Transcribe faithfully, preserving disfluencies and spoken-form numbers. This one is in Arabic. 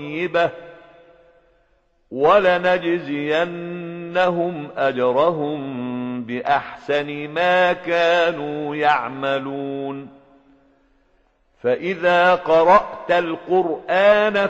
طيبة ولنجزينهم أجرهم بأحسن ما كانوا يعملون. فإذا قرأت القرآن